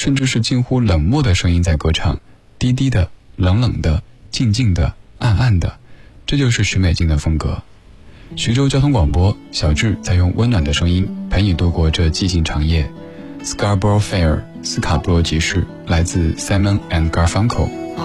甚至是近乎冷漠的声音在歌唱，低低的、冷冷的、静静的、暗暗的，这就是许美静的风格。徐州交通广播，小智在用温暖的声音陪你度过这寂静长夜。Scarborough Fair， 斯卡布罗集市，来自 Simon and Garfunkel。